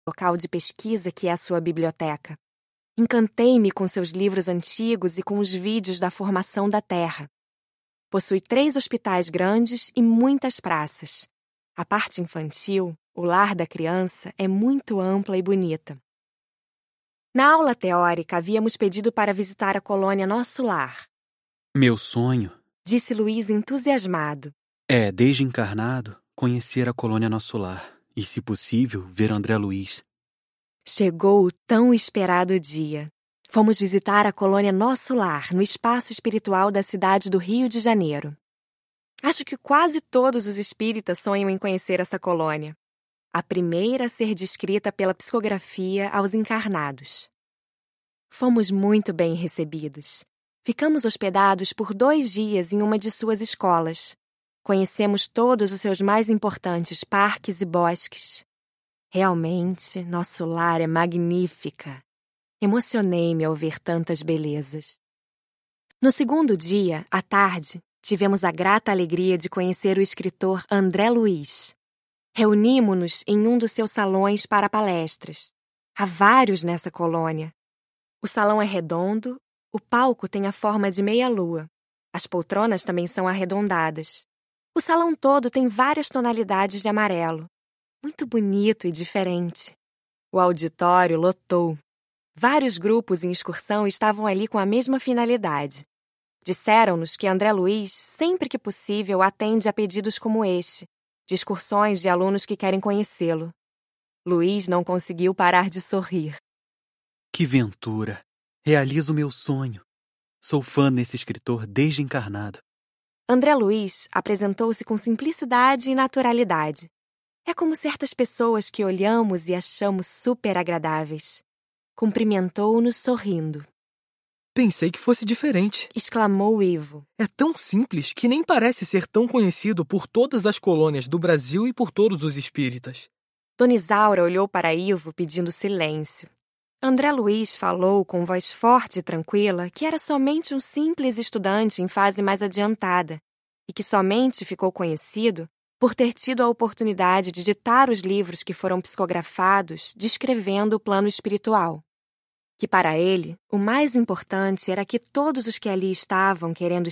local de pesquisa que é a sua biblioteca. Encantei-me com seus livros antigos e com os vídeos da formação da Terra. Possui 3 hospitais grandes e muitas praças. A parte infantil, o lar da criança, é muito ampla e bonita. Na aula teórica, havíamos pedido para visitar a colônia Nosso Lar. Meu sonho, Disse Luiz entusiasmado. é, desde encarnado, conhecer a colônia Nosso Lar e, se possível, ver André Luiz. Chegou o tão esperado dia. Fomos visitar a colônia Nosso Lar, no espaço espiritual da cidade do Rio de Janeiro. Acho que quase todos os espíritas sonham em conhecer essa colônia. A primeira a ser descrita pela psicografia aos encarnados. Fomos muito bem recebidos. Ficamos hospedados por 2 dias em uma de suas escolas. Conhecemos todos os seus mais importantes parques e bosques. Realmente, Nosso Lar é magnífica. Emocionei-me ao ver tantas belezas. No segundo dia, à tarde, tivemos a grata alegria de conhecer o escritor André Luiz. Reunimo-nos em um dos seus salões para palestras. Há vários nessa colônia. O salão é redondo, o palco tem a forma de meia-lua. As poltronas também são arredondadas. O salão todo tem várias tonalidades de amarelo. Muito bonito e diferente. O auditório lotou. Vários grupos em excursão estavam ali com a mesma finalidade. Disseram-nos que André Luiz, sempre que possível, atende a pedidos como este, de excursões de alunos que querem conhecê-lo. Luiz não conseguiu parar de sorrir. Que ventura! Realizo meu sonho. Sou fã desse escritor desde encarnado. André Luiz apresentou-se com simplicidade e naturalidade. É como certas pessoas que olhamos e achamos super agradáveis. Cumprimentou-nos sorrindo. Pensei que fosse diferente. Exclamou Ivo. É tão simples que nem parece ser tão conhecido por todas as colônias do Brasil e por todos os espíritas. Dona Isaura olhou para Ivo pedindo silêncio. André Luiz falou com voz forte e tranquila que era somente um simples estudante em fase mais adiantada e que somente ficou conhecido por ter tido a oportunidade de ditar os livros que foram psicografados descrevendo o plano espiritual. Que para ele, o mais importante era que todos os que ali estavam querendo